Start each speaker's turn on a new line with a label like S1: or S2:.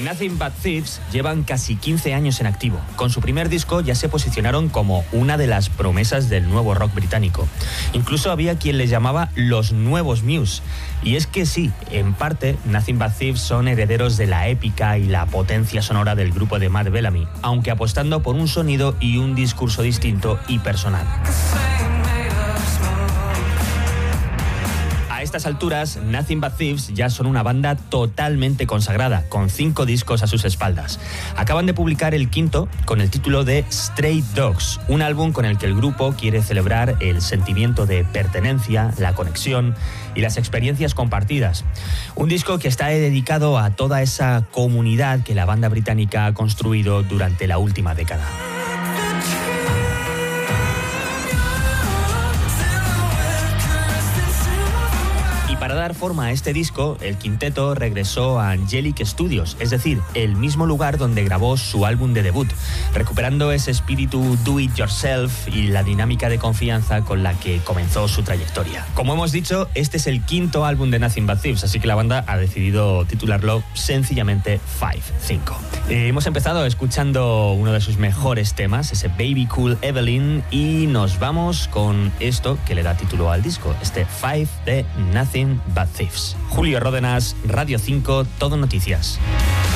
S1: Nothing But Thieves llevan casi 15 años en activo. Con su primer disco ya se posicionaron como una de las promesas del nuevo rock británico. Incluso había quien les llamaba los nuevos Muse. Y es que sí, en parte, Nothing But Thieves son herederos de la épica y la potencia sonora del grupo de Matt Bellamy, aunque apostando por un sonido y un discurso distinto y personal. A estas alturas, Nothing But Thieves ya son una banda totalmente consagrada, con 5 discos a sus espaldas. Acaban de publicar el quinto con el título de Stray Dogs, un álbum con el que el grupo quiere celebrar el sentimiento de pertenencia, la conexión y las experiencias compartidas. Un disco que está dedicado a toda esa comunidad que la banda británica ha construido durante la última década. Para dar forma a este disco, el quinteto regresó a Angelic Studios, es decir, el mismo lugar donde grabó su álbum de debut, recuperando ese espíritu do it yourself y la dinámica de confianza con la que comenzó su trayectoria. Como hemos dicho, este es el quinto álbum de Nothing But Thieves, así que la banda ha decidido titularlo sencillamente 5. Hemos empezado escuchando uno de sus mejores temas, ese Baby Cool Evelyn, y nos vamos con esto que le da título al disco, este 5 de Nothing But Thieves. Julio Ródenas, Radio 5, Todo Noticias.